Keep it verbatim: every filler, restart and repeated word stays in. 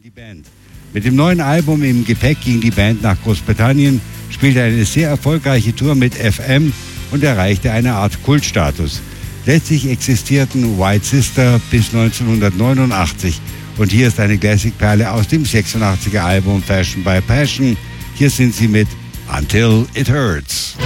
Die Band. Mit dem neuen Album im Gepäck ging die Band nach Großbritannien, spielte eine sehr erfolgreiche Tour mit F M und erreichte eine Art Kultstatus. Letztlich existierten White Sister bis neunzehnhundertneunundachtzig und hier ist eine Classic-Perle aus dem sechsundachtziger Album Fashion by Passion. Hier sind sie mit Until It Hurts.